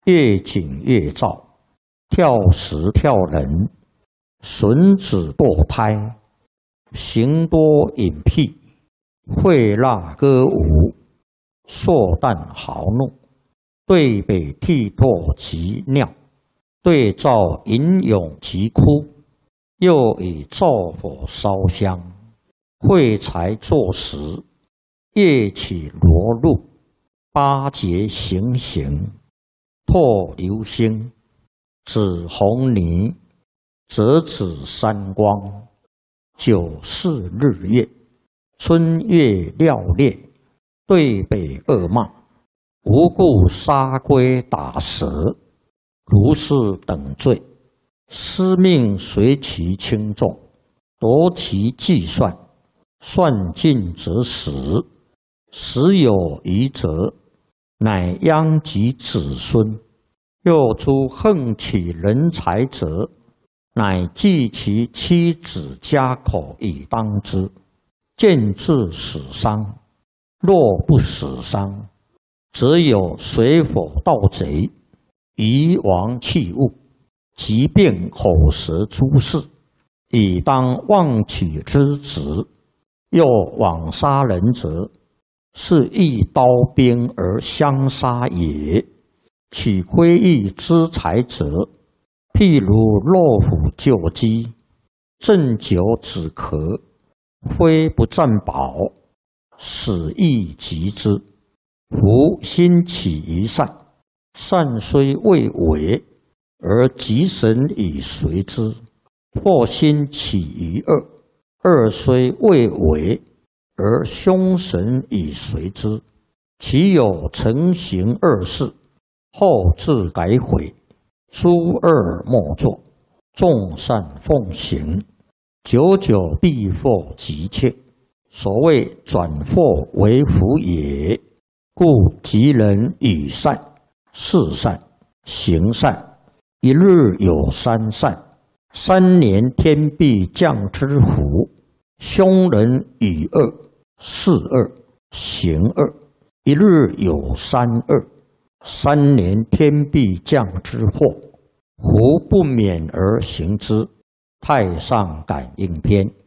越紧越躁，跳时跳人，损子堕胎，行多隐僻，会蜡歌舞，硕旦豪怒，对北涕唾及尿，对照吟咏及哭，又以灶火烧香，会柴作食，夜起罗露，八节行刑，唾流星，紫红泥，折指三光，九四日月，春月料烈，对北恶骂，无故杀龟打蛇，如是等罪，司命随其轻重，夺其计算，算尽则死，死有余则，乃殃及子孙。又诸横起人才者，乃计其妻子家口以当之，见至死伤。若不死伤，则有水火盗贼，夷王器物，疾病口舌诸事，以当妄取之职。又枉杀人者，是一刀兵而相杀也。取窥益之财者，譬如骆虎救鸡，鸩酒止咳，非不占宝，死亦及之。夫心起于善，善虽未为，而吉神以随之；或心起于恶，恶虽未为，而凶神以随之。其有成行恶事，后自改悔，诸恶莫作，众善奉行，久久必获吉切。所谓转祸为福也。故吉人与善、事善、行善，一日有三善，3年天必降之福。凶人与恶、事恶、行恶，一日有三恶，3年天必降之祸，胡不免而行之。太上感应篇。